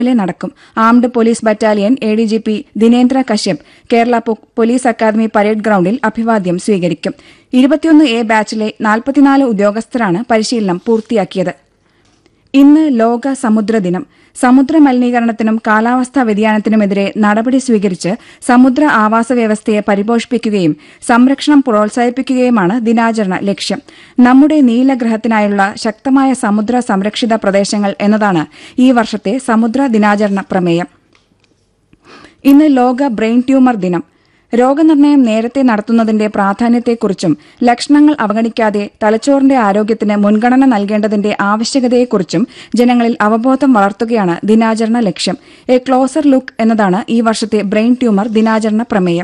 നടക്കും. Armed police battalion ADGP Dinendra Kashyap Kerala police academy parade ഗ്രൌണ്ടിൽ അഭിവാദ്യം സ്വീകരിക്കും. 21A ബാച്ചിലെ 44 ഉദ്യോഗസ്ഥരാണ് പരിശീലനം പൂർത്തിയാക്കിയത്. ഇന്ന് ലോക സമുദ്രദിനം. സമുദ്ര മലിനീകരണത്തിനും കാലാവസ്ഥാ വ്യതിയാനത്തിനുമെതിരെ നടപടി സ്വീകരിച്ച് സമുദ്ര ആവാസ വ്യവസ്ഥയെ പരിപോഷിപ്പിക്കുകയും സംരക്ഷണം പ്രോത്സാഹിപ്പിക്കുകയുമാണ് ദിനാചരണ ലക്ഷ്യം. നമ്മുടെ നീലഗ്രഹത്തിനായുള്ള ശക്തമായ സമുദ്ര സംരക്ഷിത പ്രദേശങ്ങൾ എന്നതാണ് ഈ വർഷത്തെ സമുദ്ര ദിനാചരണ പ്രമേയം. ഇന്ന് ലോക ബ്രെയിൻ ട്യൂമർ ദിനം. രോഗനിർണയം നേരത്തെ നടത്തുന്നതിന്റെ പ്രാധാന്യത്തെക്കുറിച്ചും ലക്ഷണങ്ങൾ അവഗണിക്കാതെ തലച്ചോറിന്റെ ആരോഗ്യത്തിന് മുൻഗണന നൽകേണ്ടതിന്റെ ആവശ്യകതയെക്കുറിച്ചും ജനങ്ങളിൽ അവബോധം വളർത്തുകയാണ് ദിനാചരണ ലക്ഷ്യം. എ ക്ലോസർ ലുക്ക് എന്നതാണ് ഈ വർഷത്തെ ബ്രെയിൻ ട്യൂമർ ദിനാചരണ പ്രമേയം.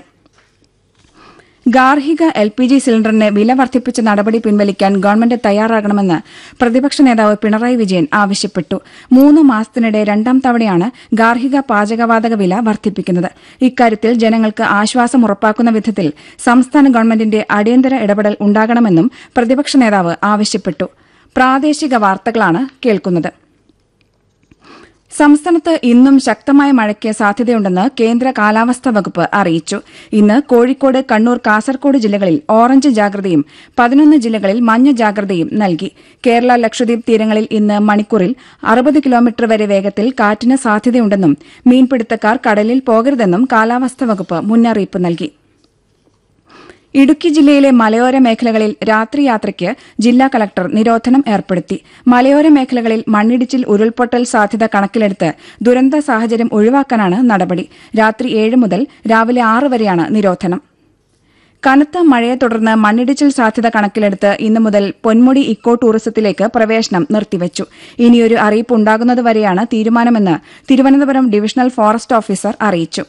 ഗാർഹിക LPG സിലിണ്ടറിന് വില വർദ്ധിപ്പിച്ച നടപടി പിൻവലിക്കാൻ ഗവൺമെന്റ് തയ്യാറാകണമെന്ന് പ്രതിപക്ഷ നേതാവ് പിണറായി വിജയൻ ആവശ്യപ്പെട്ടു. 3 മാസത്തിനിടെ 2ാം തവണയാണ് ഗാർഹിക പാചകവാതക വില വർദ്ധിപ്പിക്കുന്നത്. ഇക്കാര്യത്തിൽ ജനങ്ങൾക്ക് ആശ്വാസം ഉറപ്പാക്കുന്ന വിധത്തിൽ സംസ്ഥാന ഗവൺമെന്റിന്റെ അടിയന്തര ഇടപെടൽ ഉണ്ടാകണമെന്നും പ്രതിപക്ഷ നേതാവ് ആവശ്യപ്പെട്ടു. പ്രാദേശിക വാർത്തകളാണ് കേൾക്കുന്നത്. സംസ്ഥാനത്ത് ഇന്നും ശക്തമായ മഴയ്ക്ക് സാധ്യതയുണ്ടെന്ന് കേന്ദ്ര കാലാവസ്ഥാ വകുപ്പ് അറിയിച്ചു. ഇന്ന് കോഴിക്കോട്, കണ്ണൂർ, കാസർകോട് ജില്ലകളിൽ ഓറഞ്ച് ജാഗ്രതയും 11 ജില്ലകളിൽ മഞ്ഞ ജാഗ്രതയും നൽകി. കേരള ലക്ഷദ്വീപ് തീരങ്ങളിൽ ഇന്ന് മണിക്കൂറിൽ 60 കിലോമീറ്റർ വരെ വേഗത്തിൽ കാറ്റിന് സാധ്യതയുണ്ടെന്നും മീൻപിടുത്തക്കാർ കടലിൽ പോകരുതെന്നും കാലാവസ്ഥാ വകുപ്പ് മുന്നറിയിപ്പ് നൽകി. ഇടുക്കി ജില്ലയിലെ മലയോര മേഖലകളിൽ രാത്രി യാത്രയ്ക്ക് ജില്ലാ കളക്ടർ നിരോധനം ഏർപ്പെടുത്തി. മലയോര മേഖലകളിൽ മണ്ണിടിച്ചിൽ, ഉരുൾപൊട്ടൽ സാധ്യത കണക്കിലെടുത്ത് ദുരന്ത സാഹചര്യം ഒഴിവാക്കാനാണ് നടപടി. രാത്രി 7 മുതൽ രാവിലെ 6 വരെയാണ് നിരോധനം. കനത്ത മഴയെ തുടർന്ന് മണ്ണിടിച്ചിൽ സാധ്യത കണക്കിലെടുത്ത് ഇന്നു മുതൽ പൊന്മുടി ഇക്കോ ടൂറിസത്തിലേക്ക് പ്രവേശനം നിർത്തിവച്ചു. ഇനിയൊരു അറിയിപ്പ് ഉണ്ടാകുന്നതുവരെയാണ് തീരുമാനമെന്ന് തിരുവനന്തപുരം ഡിവിഷണൽ ഫോറസ്റ്റ് ഓഫീസർ അറിയിച്ചു.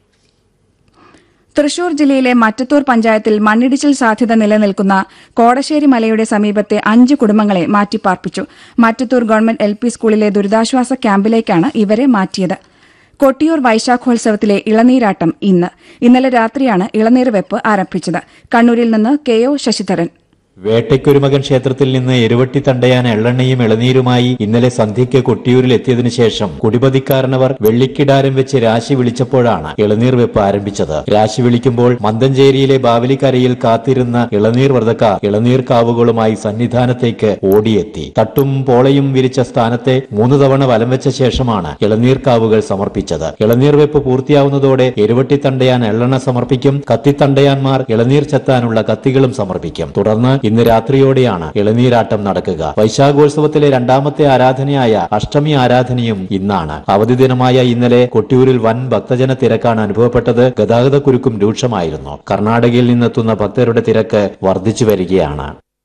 തൃശൂർ ജില്ലയിലെ മറ്റത്തൂർ പഞ്ചായത്തിൽ മണ്ണിടിച്ചിൽ സാധ്യത നിലനിൽക്കുന്ന കോടശ്ശേരി മലയുടെ സമീപത്തെ 5 കുടുംബങ്ങളെ മാറ്റിപ്പാർപ്പിച്ചു. മറ്റത്തൂർ ഗവൺമെന്റ് LP സ്കൂളിലെ ദുരിതാശ്വാസ ക്യാമ്പിലേക്കാണ് ഇവരെ മാറ്റിയത്. കൊട്ടിയൂർ വൈശാഖോത്സവത്തിലെ ഇളനീരാട്ടം ഇന്നലെ രാത്രിയാണ് ഇളനീർ വെപ്പ് ആരംഭിച്ചത്. കണ്ണൂരിൽ നിന്ന് KO ശശിധരൻ. വേട്ടയ്ക്കൊരുമകൻ ക്ഷേത്രത്തിൽ നിന്ന് എരുവട്ടി തണ്ടയാൻ എള്ളെണ്ണയും ഇളനീരുമായി ഇന്നലെ സന്ധ്യയ്ക്ക് കൊട്ടിയൂരിൽ എത്തിയതിനു ശേഷം കുടിപതിക്കാരനവർ വെള്ളിക്കിടാരം വെച്ച് രാശി വിളിച്ചപ്പോഴാണ് ഇളനീർ വെപ്പ് ആരംഭിച്ചത്. രാശി വിളിക്കുമ്പോൾ മന്തഞ്ചേരിയിലെ ബാവലിക്കരയിൽ കാത്തിരുന്ന ഇളനീർ വ്രതക്കാർ ഇളനീർ കാവുകളുമായി സന്നിധാനത്തേക്ക് ഓടിയെത്തി. തട്ടും പോളയും വിരിച്ച സ്ഥാനത്തെ 3 തവണ വലം വെച്ച ശേഷമാണ് ഇളനീർ കാവുകൾ സമർപ്പിച്ചത്. ഇളനീർ വെപ്പ് പൂർത്തിയാവുന്നതോടെ എരുവട്ടി തണ്ടയാൻ എള്ളെണ്ണ സമർപ്പിക്കും. കത്തിത്തണ്ടയാന്മാർ ഇളനീർ ചെത്താനുള്ള കത്തികളും സമർപ്പിക്കും. തുടർന്ന് ഇന്ന് രാത്രിയോടെയാണ് ഇളനീരാട്ടം നടക്കുക. വൈശാഖോത്സവത്തിലെ 2ാമത്തെ ആരാധനയായ അഷ്ടമി ആരാധനയും ഇന്നാണ്. അവധി ദിനമായ ഇന്നലെ കൊട്ടിയൂരിൽ വൻ ഭക്തജന തിരക്കാണ് അനുഭവപ്പെട്ടത്. ഗതാഗതക്കുരുക്കും രൂക്ഷമായിരുന്നു. കർണാടകയിൽ നിന്നെത്തുന്ന ഭക്തരുടെ തിരക്ക് വർദ്ധിച്ചു വരികയാണ്.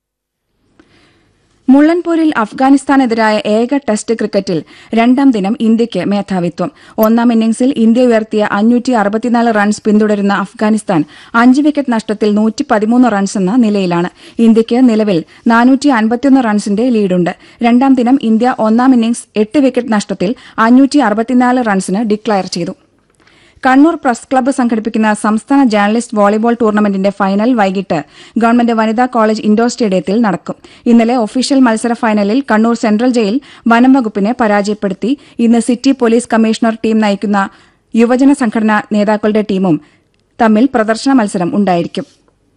മുള്ളൻപൂരിൽ അഫ്ഗാനിസ്ഥാനെതിരായ ഏക ടെസ്റ്റ് ക്രിക്കറ്റിൽ 2ാം ദിനം ഇന്ത്യയ്ക്ക് മേധാവിത്വം. 1ാം ഇന്നിംഗ്സിൽ ഇന്ത്യ ഉയർത്തിയ 564 റൺസ് പിന്തുടരുന്ന അഫ്ഗാനിസ്ഥാൻ 5 വിക്കറ്റ് നഷ്ടത്തിൽ 113 റൺസ് എന്ന നിലയിലാണ്. ഇന്ത്യയ്ക്ക് നിലവിൽ 451 റൺസിന്റെ ലീഡുണ്ട്. 2ാം ദിനം ഇന്ത്യ 1ാം ഇന്നിംഗ്സ് 8 വിക്കറ്റ് നഷ്ടത്തിൽ 564 റൺസിന് ഡിക്ലയർ ചെയ്തു. കണ്ണൂർ പ്രസ് ക്ലബ്ബ് സംഘടിപ്പിക്കുന്ന സംസ്ഥാന ജേർണലിസ്റ്റ് വോളിബോൾ ടൂർണമെന്റിന്റെ ഫൈനൽ വൈകിട്ട് ഗവൺമെന്റ് വനിതാ കോളേജ് ഇൻഡോർ സ്റ്റേഡിയത്തിൽ നടക്കും. ഇന്നലെ ഒഫീഷ്യൽ മത്സര ഫൈനലിൽ കണ്ണൂർ സെൻട്രൽ ജയിൽ വനം വകുപ്പിനെ പരാജയപ്പെടുത്തി. ഇന്ന് സിറ്റി പോലീസ് കമ്മീഷണർ ടീം നയിക്കുന്ന യുവജന സംഘടനാ നേതാക്കളുടെ ടീമും തമ്മിൽ പ്രദർശന മത്സരം ഉണ്ടായിരിക്കും.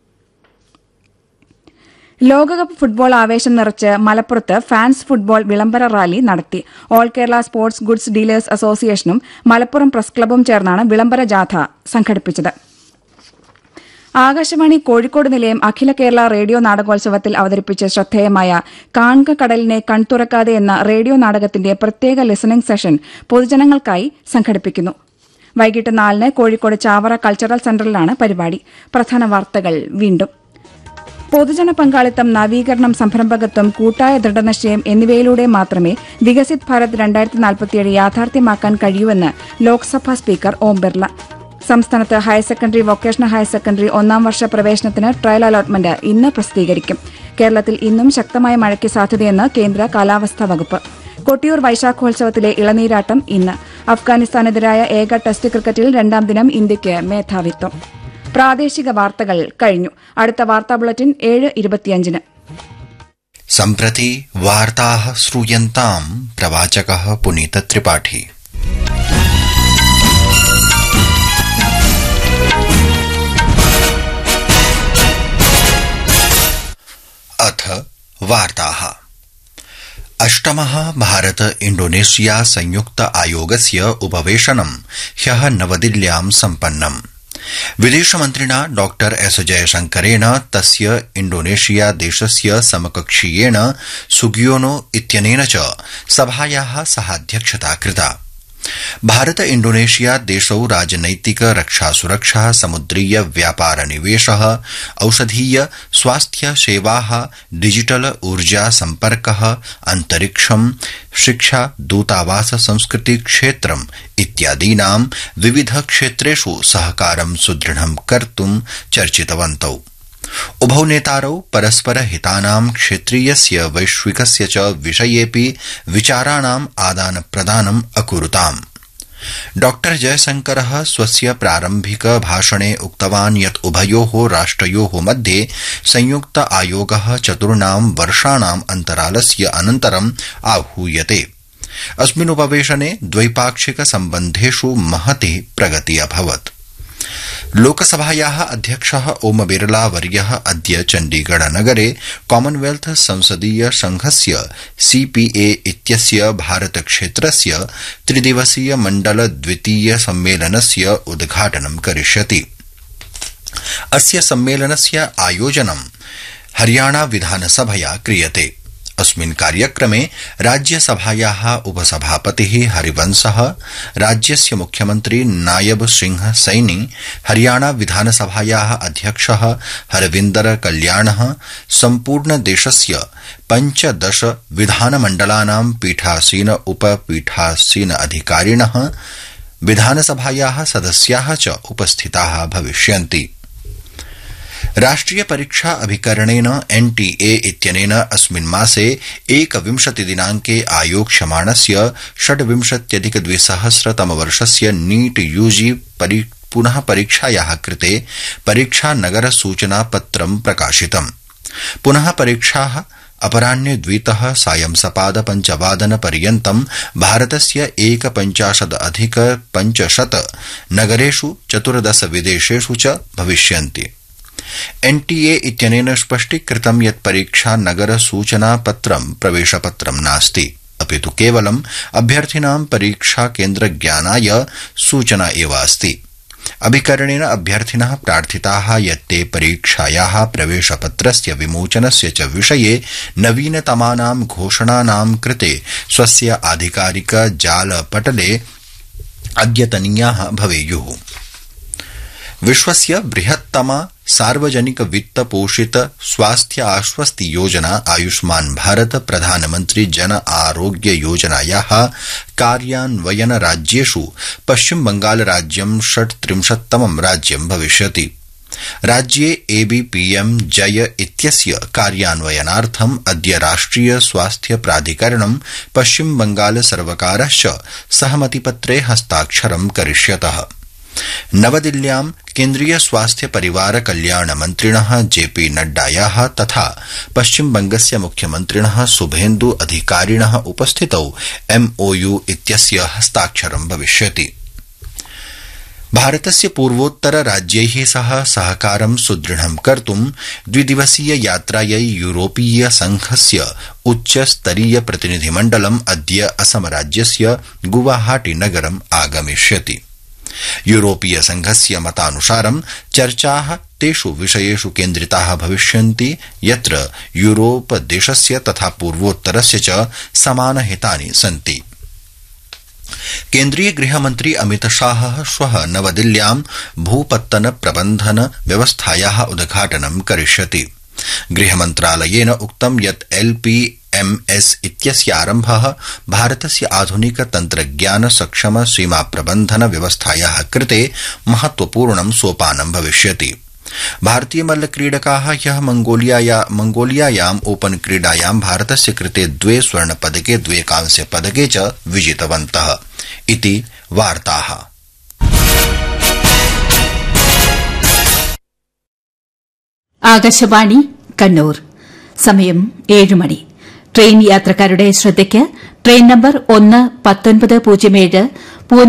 ലോകകപ്പ് ഫുട്ബോൾ ആവേശം നിറച്ച് മലപ്പുറത്ത് ഫാൻസ് ഫുട്ബോൾ വിളംബര റാലി നടത്തി. All Kerala sports goods dealers അസോസിയേഷനും മലപ്പുറം പ്രസ് ക്ലബ്ബും ചേർന്നാണ് വിളംബര ജാഥ സംഘടിപ്പിച്ചത്. ആകാശവാണി കോഴിക്കോട് നിലയം അഖില കേരള റേഡിയോ നാടകോത്സവത്തിൽ അവതരിപ്പിച്ച ശ്രദ്ധേയമായ കാൺക കടലിനെ കൺതുറക്കാതെ എന്ന റേഡിയോ നാടകത്തിന്റെ പ്രത്യേക ലിസണിംഗ് സെഷൻ പൊതുജനങ്ങൾക്കായി സംഘടിപ്പിക്കുന്നു. വൈകിട്ട് 4-ന് കോഴിക്കോട് ചാവറ കൾച്ചറൽ സെന്ററിലാണ് പരിപാടി. പ്രധാന വാർത്തകൾ വീണ്ടും. പൊതുജന പങ്കാളിത്തം, നവീകരണം, സംരംഭകത്വം, കൂട്ടായ ദൃഢനിശ്ചയം എന്നിവയിലൂടെ മാത്രമേ വികസിത് ഭാരത് 2047 യാഥാർത്ഥ്യമാക്കാൻ കഴിയൂവെന്ന് ലോക്സഭാ സ്പീക്കർ ഓം ബിർള. സംസ്ഥാനത്ത് higher secondary, vocational higher secondary 1ാം വർഷ പ്രവേശനത്തിന് ട്രയൽ അലോട്ട്മെന്റ് ഇന്ന് പ്രസിദ്ധീകരിക്കും. കേരളത്തിൽ ഇന്നും ശക്തമായ മഴയ്ക്ക് സാധ്യതയെന്ന് കേന്ദ്ര കാലാവസ്ഥാ വകുപ്പ്. കൊട്ടിയൂർ വൈശാഖോത്സവത്തിലെ ഇളനീരാട്ടം ഇന്ന്. അഫ്ഗാനിസ്ഥാനെതിരായ ഏക ടെസ്റ്റ് ക്രിക്കറ്റിൽ 2ാം ദിനം ഇന്ത്യയ്ക്ക് മേധാവിത്വം. പ്രാദേശിക വാർത്തകൾ കഴിഞ്ഞു. അടുത്ത വാർത്താ ബുള്ളറ്റിൻ 7:25-ന്. सम्प्रति वार्ताः श्रूयन्ताम् प्रवाचकः पुनीत त्रिपाठी। वार्ताः। अष्टमः भारत इंडोनेशिया संयुक्त आयोगस्य उपवेशनं ह्यः नवदिल्ल्यां सम्पन्नम्। विदेशमन्त्रिणा डॉ एस जयशंकरेण तस्य इंडोनेशिया देशस्य समकक्षीयेण सुगियोनो इत्यनेन च सभायाः सहाध्यक्षता कृता। भारत इंडोनेशिया देशौ राजनैतिक रक्षा सुरक्षा समुद्रीय व्यापार निवेशः औषधीय स्वास्थ्य सेवाः डिजिटल ऊर्जा संपर्कः अंतरिक्षं शिक्षा दूतावास संस्कृति क्षेत्रम् इत्यादीनां विविध क्षेत्रेषु सहकारं सुदृढं कर्तुं चर्चितवन्तौ। उभौ नेतारौ परस्पर हितानां क्षेत्रीयस्य वैश्विकस्य च विषयेऽपि विचाराणाम् आदान प्रदानम् अकुरुताम्। डॉ जयशंकरः स्वस्य प्रारम्भिक भाषणे उक्तवान् यत् उभयोः राष्ट्रयोः मध्ये संयुक्त आयोगः 4 वर्षाणाम् अन्तरालस्य अनन्तरम् आहूयते। अस्मिन् उपवेशने द्वैपाक्षिक सम्बन्धेषु महती प्रगतिः अभवत्। लोकसभायाः अध्यक्षः ओम बिरला वर्यः अद्य चण्डीगढ़ नगरे कॉमनवेल्थ संसदीय संघस्य सीपीए इत्यस्य भारत क्षेत्रस्य 3 दिवसीय मण्डल द्वितीय सम्मेलनस्य उद्घाटनं करिष्यति। अस्य सम्मेलनस्य आयोजनं हरियाणा विधानसभया क्रियते। अस्मिन् कार्यक्रमे राज्यसभायाः उपसभापतिः हरिवंशः, राज्यस्य मुख्यमन्त्री नायब सिंह सैनी, हरियाणा विधानसभायाः अध्यक्षः हरविन्दर कल्याणः, सम्पूर्ण देशस्य 15 विधानमण्डलानां पीठासीन उपपीठासीन अधिकारिणः, विधानसभायाः सदस्याः च उपस्थिताः भविष्यन्ति। राष्ट्रिय परीक्षा अभिकरणेन एनटीए इत्यनेन अस्मिन् मासे 21 दिनाङ्के आयोक्ष्यमाणस्य 26,200 तमवर्षस्य नीट यूजी पुनः परीक्षायाः कृते परीक्षा नगर सूचना पत्रं प्रकाशितम्। पुनः परीक्षाः अपराह्ने 2:00 सायं सपाद 5:00 पर्यन्तं भारतस्य 51,500 नगरेषु 14 विदेशेषु च भविष्यन्ति। एनटीए इत्यनेन स्पष्टीकृतं यत् परीक्षा नगर सूचना पत्रं प्रवेशपत्रं नास्ति, अपितु केवलम् अभ्यर्थिनां परीक्षा केन्द्र ज्ञानाय सूचना एव अस्ति। अभिकरणेन अभ्यर्थिनः प्रार्थिताः यत् ते परीक्षायाः प्रवेशपत्रस्य विमोचनस्य च विषये नवीनतमानां घोषणानां कृते स्वस्य आधिकारिक जालपटले अद्यतनीयाः भवेयुः। विश्वस्य बृहत्तमा सार्वजनिक वित्त पोषित स्वास्थ्य आश्वस्ति योजना आयुष्मान भारत प्रधानमंत्री जन आरोग्य योजनायाः कार्यान्वयन राज्येषु पश्चिम बंगाल राज्यं 36तमं राज्यं भविष्यति। राज्ये एबीपीएम जय इत्यस्य कार्यान्वयनार्थम् अद्य राष्ट्रिय स्वास्थ्य प्राधिकरणं पश्चिम बंगाल सर्वकारश्च सहमतिपत्रे हस्ताक्षरं करिष्यतः। नवदिल्ल्यां केन्द्रीय स्वास्थ्य परिवार कल्याण मन्त्रिणः जेपी नड्डायाः तथा पश्चिम बंगस्य मुख्यमन्त्रिणः शुभेन्दु अधिकारिणः उपस्थितौ एमओयू इत्यस्य हस्ताक्षरं भविष्यति। भारतस्य पूर्वोत्तर राज्यैः सह सहकारं सुदृढं कर्तुं 2 दिवसीय यात्रायै यूरोपीय संघस्य उच्चस्तरीय प्रतिनिधिमण्डलम् अद्य असम राज्यस्य गुवाहाटी नगरम् आगमिष्यति। यूरोपीय संघस्य मतानुसारं चर्चाः तेषु विषयेषु केन्द्रिताः भविष्यन्ति यत्र यूरोप देशस्य तथा पूर्वोत्तरस्य च समानहितानि सन्ति। केन्द्रीय गृहमन्त्री अमित शाहः श्वः नवदिल्ल्यां भूपत्तन प्रबन्धन व्यवस्थायाः उद्घाटनं करिष्यति। गृहमन्त्रालयेन उक्तं यत् एलपीएमएस इत्यस्य आरम्भः भारतस्य आधुनिक तन्त्रज्ञान सक्षम सीमा प्रबन्धन व्यवस्थायाः कृते महत्वपूर्णं सोपानं भविष्यति। भारतीय मल्लक्रीडकाः ह्यः मंगोलियायाम् ओपन क्रीडायां भारतस्य कृते 2 स्वर्णपदके 2 कांस्यपदके च विजितवन्तः। इति वार्ताः। ആകാശവാണി കണ്ണൂർ സമയം 7 മണി. ട്രെയിൻ യാത്രക്കാരുടെ ശ്രദ്ധയ്ക്ക് ട്രെയിൻ നമ്പർ 1-1907